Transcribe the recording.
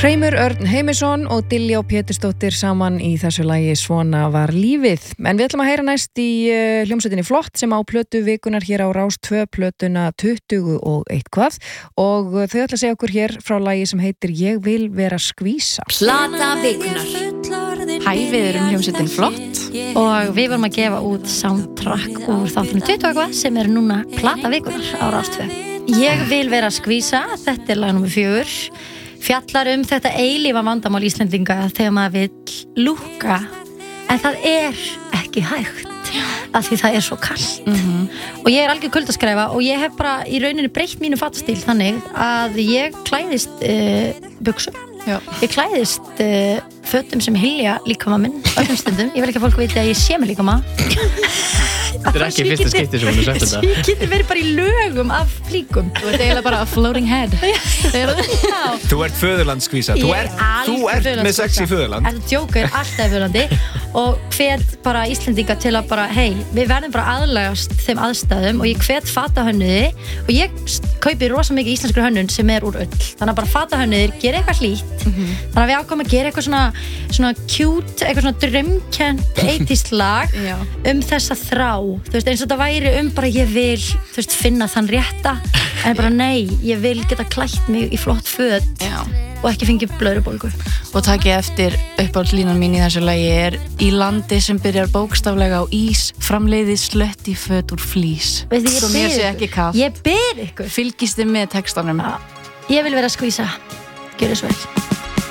Hreimur Örn Heimisson og Diljá Pétursdóttir saman í þessu lagi Svona var lífið. En við ætlum að heyra næst í hljómsveitinni Flott sem á plötu vikunar hér á Rás 2 plötuna 20 og eitthvað og þau ætla að segja okkur hér frá lagi sem heitir Ég vil vera skvísa. Plata vikunar. Hæ, við erum hljómsveitin Flott Og við vorum að gefa út soundtrack úr þáttunum 20 og eitthvað sem núna Plata vikunar á Rás 2. Ég vil vera skvísa, þetta lag nummer 4. Fjallar þetta eilífa vandamál Íslendinga þegar maður vill lúkka en það ekki hægt af því það svo kalt og ég algjör kuldaskræfa og ég hef bara í rauninni breytt mínu fatastíl þannig að ég klæðist buxum ég klæðist fötum sem hylja líkama minn öllum stundum, ég vil ekki að fólk viti að ég sé mig líkama Þetta ekki fyrsta skipti sem hún sagt þetta Ég geti verið bara í lögum af flíkum Þú eiginlega bara a floating head Þú ert föðurlandskvísa Þú ert með sexy föðurland Þetta djóka alltaf föðurlandi og hvet bara Íslendinga til að bara við verðum bara aðlagast þeim aðstæðum og ég hvet fatahönnuði og ég kaupi rosa mikið íslenskri hönnun sem úr ull þannig að bara fatahönnuðir gera eitthvað hlýtt þannig að við ákvæmum að gera eitthvað svona cute, eitthvað svona draumkennt 80s lag þessa þrá þú veist eins og þetta væri bara ég vil þú veist finna þann rétta en bara nei, ég vil geta klætt mig í flott föt og ekki fengið blöðrubólgu og takið eftir uppáhaldslínan mín í þessu lagi í landi sem byrjar bókstaflega á ís framleiðið slött í föt úr flís svo mér sé ekki kalt ég ber ykkur fylgist þið með textanum ég vil vera skvísa, gjörðu svo vel